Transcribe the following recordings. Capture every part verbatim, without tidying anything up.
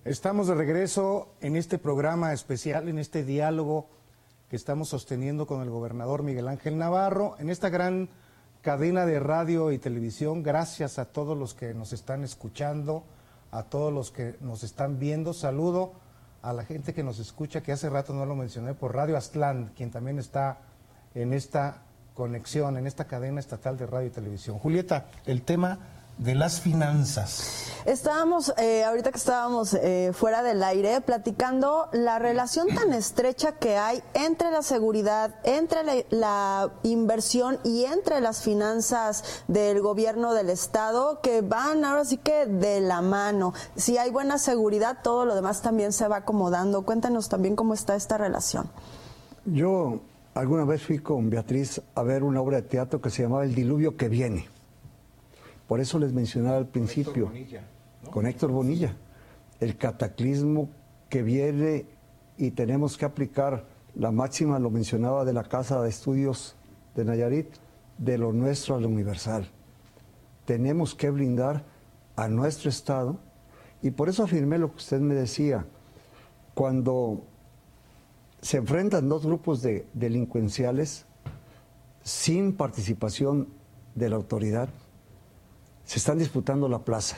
Estamos de regreso en este programa especial, en este diálogo que estamos sosteniendo con el gobernador Miguel Ángel Navarro, en esta gran cadena de radio y televisión. Gracias a todos los que nos están escuchando, a todos los que nos están viendo. Saludo a la gente que nos escucha, que hace rato no lo mencioné, por Radio Aztlán, quien también está en esta conexión, en esta cadena estatal de radio y televisión. Julieta, el tema de las finanzas. Estábamos, eh, ahorita que estábamos eh, fuera del aire, platicando la relación tan estrecha que hay entre la seguridad, entre la, la inversión y entre las finanzas del gobierno del estado, que van ahora sí que de la mano. Si hay buena seguridad, todo lo demás también se va acomodando. Cuéntanos también cómo está esta relación. Yo alguna vez fui con Beatriz a ver una obra de teatro que se llamaba El Diluvio que Viene. Por eso les mencionaba al principio, con Héctor Bonilla, ¿no? Con Héctor Bonilla, el cataclismo que viene, y tenemos que aplicar la máxima, lo mencionaba, de la Casa de Estudios de Nayarit, de lo nuestro a lo universal. Tenemos que blindar a nuestro Estado, y por eso afirmé lo que usted me decía, cuando se enfrentan dos grupos de delincuenciales sin participación de la autoridad, se están disputando la plaza.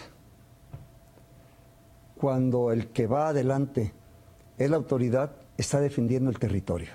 Cuando el que va adelante es la autoridad, está defendiendo el territorio.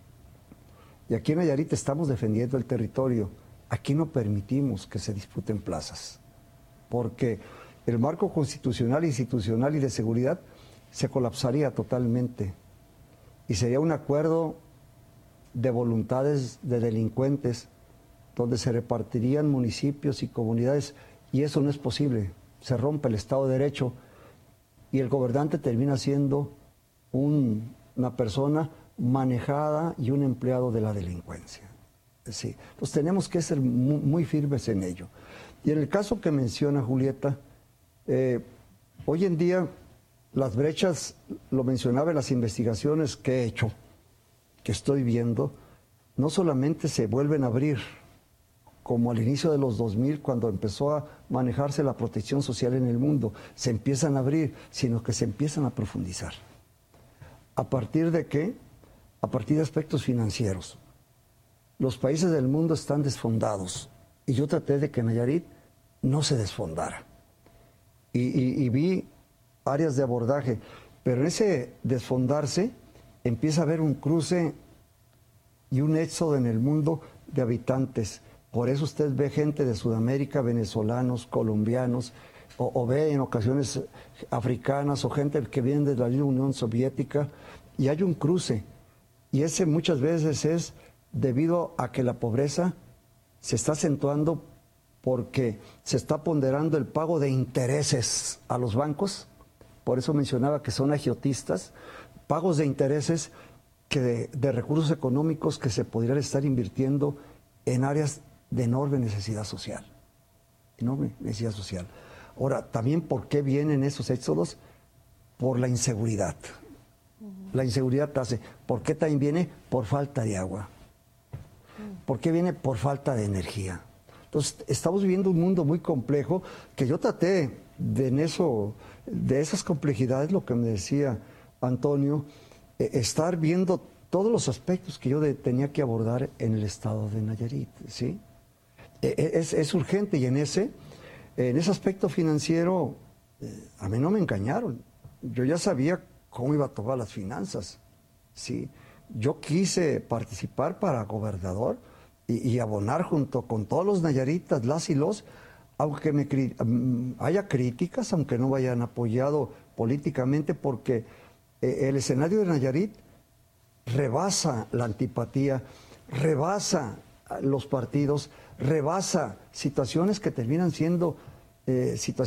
Y aquí en Nayarit estamos defendiendo el territorio. Aquí no permitimos que se disputen plazas, porque el marco constitucional, institucional y de seguridad se colapsaría totalmente. Y sería un acuerdo de voluntades de delincuentes donde se repartirían municipios y comunidades. Y eso no es posible, se rompe el Estado de Derecho y el gobernante termina siendo un, una persona manejada y un empleado de la delincuencia. Sí. Entonces tenemos que ser muy, muy firmes en ello. Y en el caso que menciona Julieta, eh, hoy en día las brechas, lo mencionaba en las investigaciones que he hecho, que estoy viendo, no solamente se vuelven a abrir, como al inicio de los dos mil, cuando empezó a manejarse la protección social en el mundo, se empiezan a abrir, sino que se empiezan a profundizar. ¿A partir de qué? A partir de aspectos financieros. Los países del mundo están desfondados, y yo traté de que Nayarit no se desfondara. Y, y, y vi áreas de abordaje, pero en ese desfondarse empieza a haber un cruce y un éxodo en el mundo de habitantes. Por eso usted ve gente de Sudamérica, venezolanos, colombianos, o, o ve en ocasiones africanas o gente que viene de la Unión Soviética, y hay un cruce. Y ese muchas veces es debido a que la pobreza se está acentuando porque se está ponderando el pago de intereses a los bancos. Por eso mencionaba que son agiotistas, pagos de intereses que de, de recursos económicos que se podrían estar invirtiendo en áreas de enorme necesidad social, enorme necesidad social. Ahora, también, ¿por qué vienen esos éxodos? Por la inseguridad. Uh-huh. La inseguridad hace. ¿Por qué también viene? Por falta de agua. Uh-huh. ¿Por qué viene? Por falta de energía. Entonces, estamos viviendo un mundo muy complejo, que yo traté de, en eso, de esas complejidades, lo que me decía Antonio, eh, estar viendo todos los aspectos que yo de, tenía que abordar en el estado de Nayarit, ¿sí? Es, es urgente, y en ese, en ese aspecto financiero, eh, a mí no me engañaron. Yo ya sabía cómo iba a tomar las finanzas, ¿sí? Yo quise participar para gobernador y, y abonar junto con todos los nayaritas, las y los, aunque me, haya críticas, aunque no me hayan apoyado políticamente, porque eh, el escenario de Nayarit rebasa la antipatía, rebasa los partidos, rebasa situaciones que terminan siendo eh, situaciones